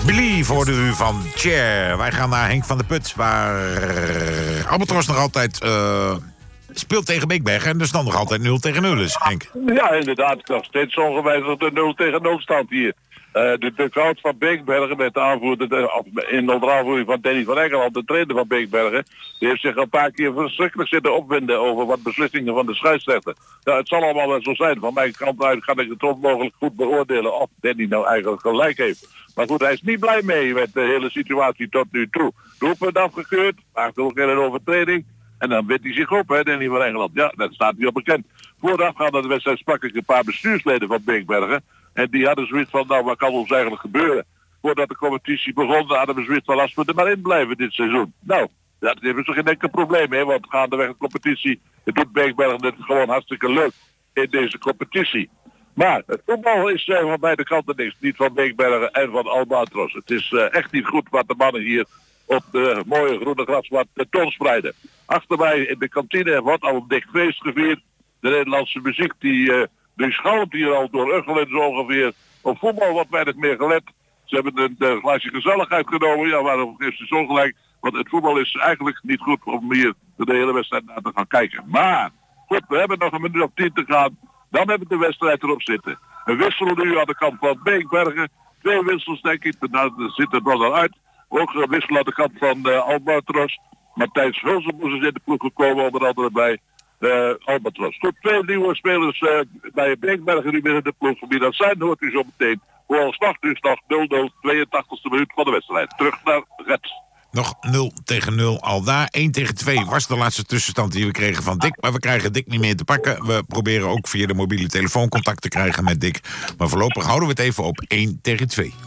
Believe hoorde u van Cher. Wij gaan naar Henk van der Put, waar Albatros nog altijd speelt tegen Beekbergen. En dus dan nog altijd 0-0 is, Henk. Ja, inderdaad. Nog steeds ongewijzigd de 0-0 stand hier. De coach van Beekbergen met de aanvoerder, in onder aanvoering van Danny van Engeland, de trainer van Beekbergen, die heeft zich een paar keer verschrikkelijk zitten opwinden over wat beslissingen van de scheidsrechter. Ja, het zal allemaal wel zo zijn. Van mijn kant uit kan ik het onmogelijk goed beoordelen of Danny nou eigenlijk gelijk heeft. Maar goed, hij is niet blij mee met de hele situatie tot nu toe. Doelpunt afgekeurd, maakt ook een overtreding. En dan wint hij zich op, hè, Danny van Engeland. Ja, dat staat hij op bekend. Voorafgaand aan de wedstrijd sprak ik een paar bestuursleden van Beekbergen. En die hadden zoiets van, nou, wat kan ons eigenlijk gebeuren? Voordat de competitie begon, hadden we zoiets van, als we er maar in blijven dit seizoen. Nou, dat is toch geen enkel probleem, hè? Want gaandeweg de competitie, het doet Beekbergen het gewoon hartstikke leuk in deze competitie. Maar het voetbal is van beide kanten niks. Niet van Beekbergen en van Albatros. Het is echt niet goed wat de mannen hier op de mooie groene grasmat tentoonspreiden. Achter mij in de kantine wordt al een dik feest gevierd. De Nederlandse muziek die schouwt hier al door Uggelen zo ongeveer. Op voetbal wat weinig meer gelet. Ze hebben een glaasje gezelligheid genomen. Ja, waarom heeft ze zo gelijk? Want het voetbal is eigenlijk niet goed om hier de hele wedstrijd naar te gaan kijken. Maar goed, we hebben nog een minuut of 10 te gaan. Dan hebben we de wedstrijd erop zitten. Een wissel nu aan de kant van Beekbergen. 2 wissels denk ik. Daar zit het wel uit. Ook een wissel aan de kant van Albatros. Matthijs Hulsenboes is in de ploeg gekomen, onder andere bij Albatros. Goed, 2 nieuwe spelers bij Beekbergen nu binnen de ploeg. Wie dat zijn, hoort u zo meteen. Vooralsnog dus nog 0-0, 82e minuut van de wedstrijd. Terug naar Reds. Nog 0-0 al daar. 1-2 was de laatste tussenstand die we kregen van Dick. Maar we krijgen Dick niet meer te pakken. We proberen ook via de mobiele telefoon contact te krijgen met Dick. Maar voorlopig houden we het even op 1-2.